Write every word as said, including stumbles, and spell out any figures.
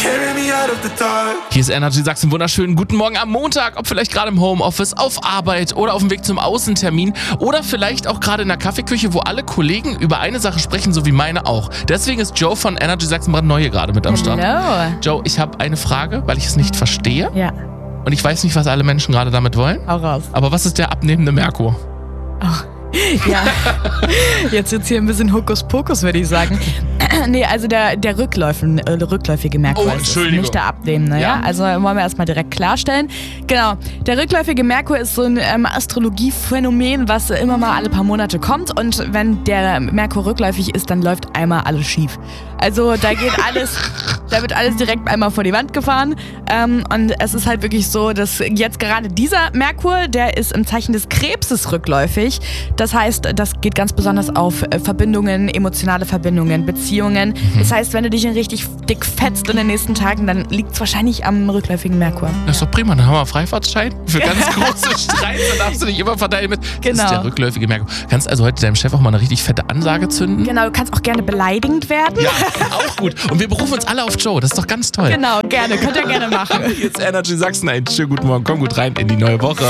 Hier ist Energy Sachsen, wunderschönen guten Morgen am Montag, ob vielleicht gerade im Homeoffice, auf Arbeit oder auf dem Weg zum Außentermin oder vielleicht auch gerade in der Kaffeeküche, wo alle Kollegen über eine Sache sprechen, so wie meine auch. Deswegen ist Joe von Energy Sachsen brandneu hier gerade mit am Start. Hallo. Joe, ich habe eine Frage, weil ich es nicht verstehe. Ja. Und ich weiß nicht, was alle Menschen gerade damit wollen. Hau raus. Aber was ist der abnehmende Merkur? Oh. Ja, jetzt wird's hier ein bisschen Hokuspokus, würde ich sagen. Nee, also der, der Rückläufen, äh, rückläufige Merkur Oh, ist es, Entschuldigung. nicht der abnehmende. Ja? Ja. Also wollen wir erstmal direkt klarstellen. Genau, der rückläufige Merkur ist so ein ähm, Astrologiephänomen, was immer mal alle paar Monate kommt. Und wenn der Merkur rückläufig ist, dann läuft einmal alles schief. Also da geht alles, da wird alles direkt einmal vor die Wand gefahren. Ähm, und es ist halt wirklich so, dass jetzt gerade dieser Merkur, der ist im Zeichen des Krebses rückläufig. Das heißt, das geht ganz besonders auf äh, Verbindungen, emotionale Verbindungen, Beziehungen. Mhm. Das heißt, wenn du dich richtig dick fetzt in den nächsten Tagen, dann liegt es wahrscheinlich am rückläufigen Merkur. Das ist doch prima, dann haben wir Freifahrtschein für ganz große Streits, dann darfst du dich immer verteilen mit. Das Genau. ist der rückläufige Merkur. Kannst also heute deinem Chef auch mal eine richtig fette Ansage zünden? Genau, du kannst auch gerne beleidigend werden. Ja, auch gut. Und wir berufen uns alle auf Joe, das ist doch ganz toll. Genau, gerne, könnt ihr gerne machen. Jetzt Energy Sachsen, einen schönen guten Morgen, komm gut rein in die neue Woche.